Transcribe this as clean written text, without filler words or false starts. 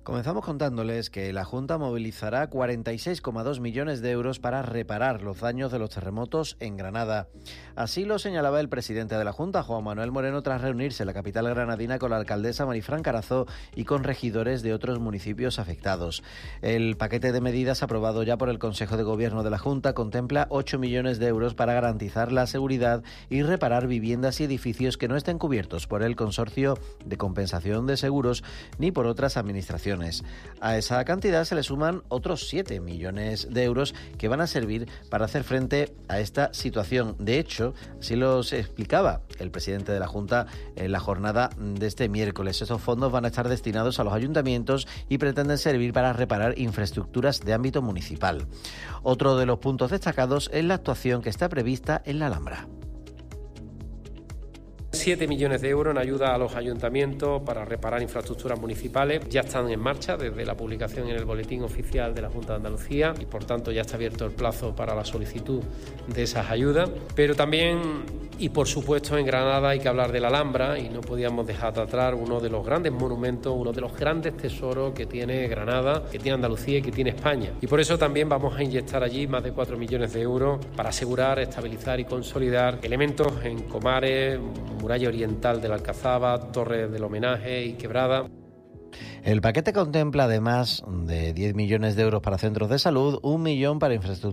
Comenzamos contándoles que la Junta movilizará 46,2 millones de euros para reparar los daños de los terremotos en Granada. Así lo señalaba el presidente de la Junta, Juan Manuel Moreno, tras reunirse en la capital granadina con la alcaldesa Marifran Carazo y con regidores de otros municipios afectados. El paquete de medidas aprobado ya por el Consejo de Gobierno de la Junta contempla 8 millones de euros para garantizar la seguridad y reparar viviendas y edificios que no estén cubiertos por el Consorcio de Compensación de Seguros ni por otras administraciones. A esa cantidad se le suman otros 7 millones de euros que van a servir para hacer frente a esta situación. De hecho, así lo explicaba el presidente de la Junta en la jornada de este miércoles. Esos fondos van a estar destinados a los ayuntamientos y pretenden servir para reparar infraestructuras de ámbito municipal. Otro de los puntos destacados es la actuación que está prevista en la Alhambra. 7 millones de euros en ayuda a los ayuntamientos para reparar infraestructuras municipales. Ya están en marcha desde la publicación en el Boletín Oficial de la Junta de Andalucía y, por tanto, ya está abierto el plazo para la solicitud de esas ayudas. Pero también, y por supuesto, en Granada hay que hablar de la Alhambra y no podíamos dejar de atrás uno de los grandes monumentos, uno de los grandes tesoros que tiene Granada, que tiene Andalucía y que tiene España. Y por eso también vamos a inyectar allí más de 4 millones de euros para asegurar, estabilizar y consolidar elementos en Comares, muralla oriental de la Alcazaba, Torre del Homenaje y Quebrada. El paquete contempla, además de 10 millones de euros para centros de salud, 1 millón para infraestructura